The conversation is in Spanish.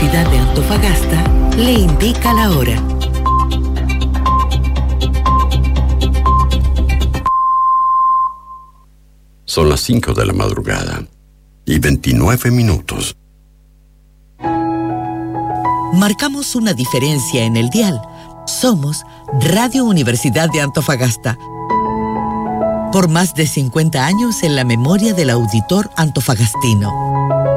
Universidad de Antofagasta le indica la hora. Son las 5 de la madrugada y 29 minutos. Marcamos una diferencia en el dial. Somos Radio Universidad de Antofagasta. Por más de 50 años en la memoria del auditor antofagastino.